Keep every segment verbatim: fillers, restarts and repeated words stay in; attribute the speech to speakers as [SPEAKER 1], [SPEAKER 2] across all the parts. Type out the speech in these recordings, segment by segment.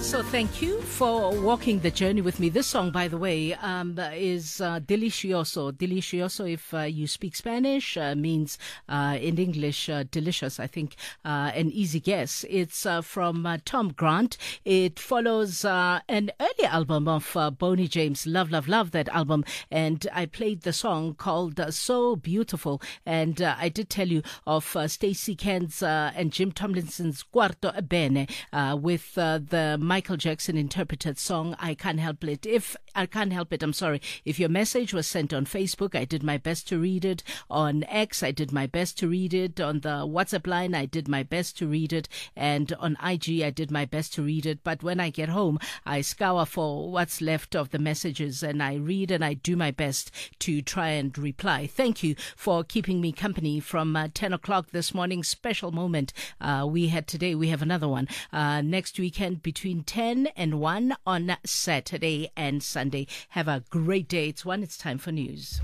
[SPEAKER 1] So thank you for walking the journey with me. This song, by the way, um, is uh, Delicioso. Delicioso, if uh, you speak Spanish, uh, means uh, in English, uh, delicious, I think, uh, an easy guess. It's uh, from uh, Tom Grant. It follows uh, an early album of uh, Boney James, Love, Love, Love, that album. And I played the song called uh, So Beautiful. And uh, I did tell you of uh, Stacey Kearns uh, and Jim Tomlinson's Quarto Bene uh, with uh, the Michael Jackson interpreted song, I Can't Help It. If I can't help it, I'm sorry. If your message was sent on Facebook, I did my best to read it. On X, I did my best to read it. On the WhatsApp line, I did my best to read it. And on I G, I did my best to read it. But when I get home, I scour for what's left of the messages and I read and I do my best to try and reply. Thank you for keeping me company from uh, ten o'clock this morning. Special moment uh, we had today. We have another one uh, next weekend between ten and one on Saturday and Sunday. Have a great day. It's one. It's time for news.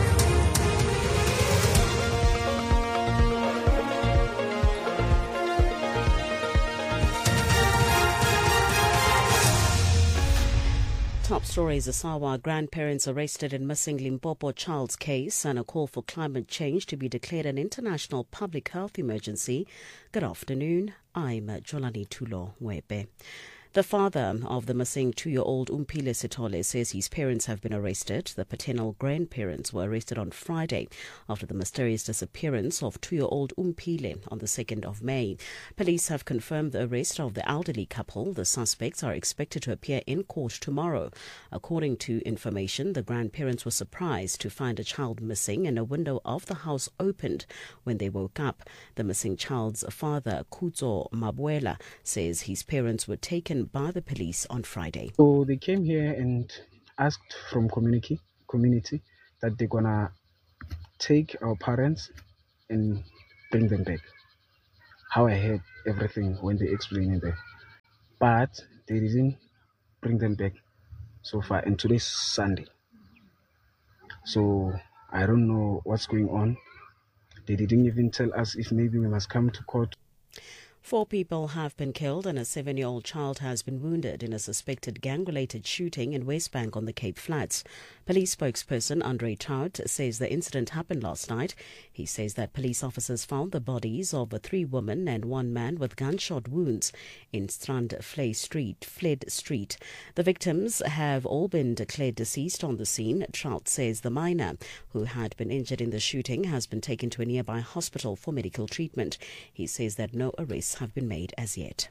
[SPEAKER 2] Top stories: Asawa grandparents arrested in missing Limpopo child's case and a call for climate change to be declared an international public health emergency. Good afternoon. I'm Jolani Tulo Webe. The father of the missing two-year-old Umphile Sithole says his parents have been arrested. The paternal grandparents were arrested on Friday after the mysterious disappearance of two-year-old Umphile on the second of May. Police have confirmed the arrest of the elderly couple. The suspects are expected to appear in court tomorrow. According to information, the grandparents were surprised to find a child missing and a window of the house opened when they woke up. The missing child's father, Kuzo Mabuela, says his parents were taken by the police on Friday.
[SPEAKER 3] So they came here and asked from community community that they're gonna take our parents and bring them back. How I heard everything when they explained it there. But they didn't bring them back so far, and today's Sunday. So I don't know what's going on. They didn't even tell us if maybe we must come to court.
[SPEAKER 2] Four people have been killed and a seven-year-old child has been wounded in a suspected gang-related shooting in West Bank on the Cape Flats. Police spokesperson Andre Tout says the incident happened last night. He says that police officers found the bodies of three women and one man with gunshot wounds in Strand Flay Street, Fled Street. The victims have all been declared deceased on the scene. Trout says the minor, who had been injured in the shooting, has been taken to a nearby hospital for medical treatment. He says that no arrests have been made as yet.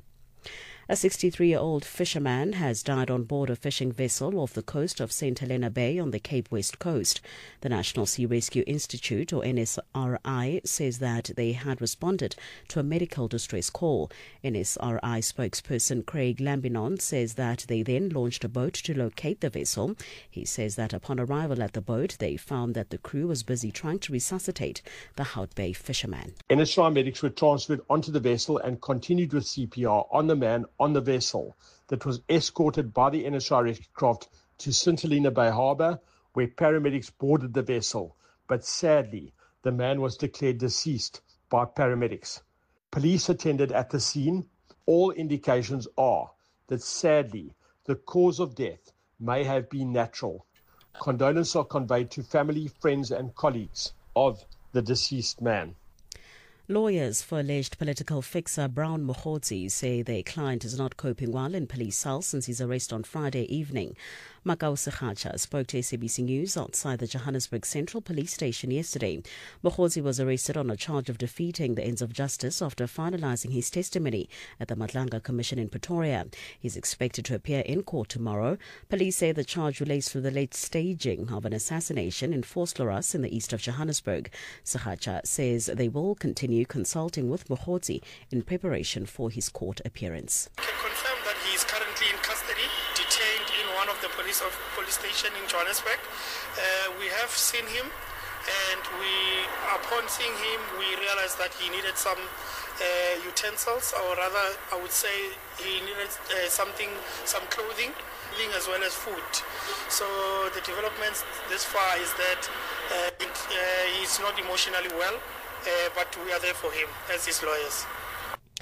[SPEAKER 2] A sixty-three-year-old fisherman has died on board a fishing vessel off the coast of Saint Helena Bay on the Cape West Coast. The National Sea Rescue Institute, or N S R I, says that they had responded to a medical distress call. N S R I spokesperson Craig Lambinon says that they then launched a boat to locate the vessel. He says that upon arrival at the boat, they found that the crew was busy trying to resuscitate the Hout Bay fisherman.
[SPEAKER 4] N S R I medics were transferred onto the vessel and continued with C P R on the man on the vessel that was escorted by the N S R I rescue craft to Saint Helena Bay Harbour, where paramedics boarded the vessel. But sadly, the man was declared deceased by paramedics. Police attended at the scene. All indications are that sadly, the cause of death may have been natural. Condolences are conveyed to family, friends and colleagues of the deceased man.
[SPEAKER 2] Lawyers for alleged political fixer Brown Mokgotsi say their client is not coping well in police cells since his arrest on Friday evening. Makau Sekhacha spoke to S A B C News outside the Johannesburg Central Police Station yesterday. Mokgotsi was arrested on a charge of defeating the ends of justice after finalizing his testimony at the Madlanga Commission in Pretoria. He's expected to appear in court tomorrow. Police say the charge relates to the late staging of an assassination in Vosloorus in the east of Johannesburg. Sekhacha says they will continue consulting with Mokgotsi in preparation for his court appearance.
[SPEAKER 5] I can confirm that he is currently in custody, detained in one of the police of police station in Johannesburg. Uh, we have seen him, and we, upon seeing him, we realized that he needed some uh, utensils, or rather, I would say he needed uh, something, some clothing, as well as food. So the developments this far is that uh, it, uh, he's not emotionally well. Uh, but we are there for him as his lawyers.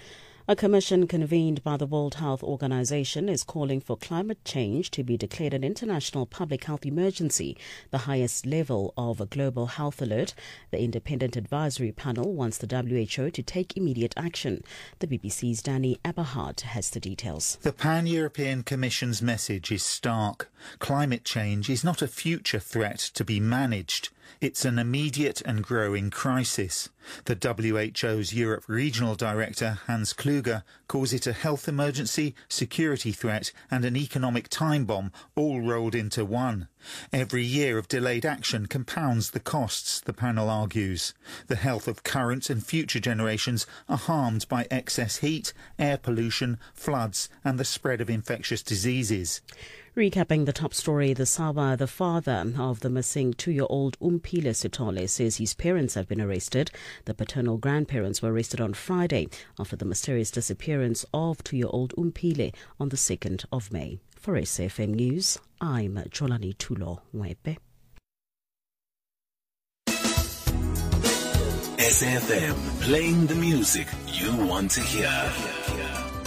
[SPEAKER 2] A commission convened by the World Health Organization is calling for climate change to be declared an international public health emergency, the highest level of a global health alert. The independent advisory panel wants the W H O to take immediate action. The B B C's Danny Eberhard has the details.
[SPEAKER 6] The Pan-European Commission's message is stark. Climate change is not a future threat to be managed. It's an immediate and growing crisis. The W H O's Europe Regional Director, Hans Kluge, calls it a health emergency, security threat and an economic time bomb all rolled into one. Every year of delayed action compounds the costs, the panel argues. The health of current and future generations are harmed by excess heat, air pollution, floods and the spread of infectious diseases.
[SPEAKER 2] Recapping the top story, the Sawa, the father of the missing two-year-old Umphile Sithole, says his parents have been arrested. The paternal grandparents were arrested on Friday after the mysterious disappearance of two-year-old Umphile on the second of May. For S F M News, I'm Jolani Tulo Mwepe.
[SPEAKER 7] S F M, playing the music you want to hear.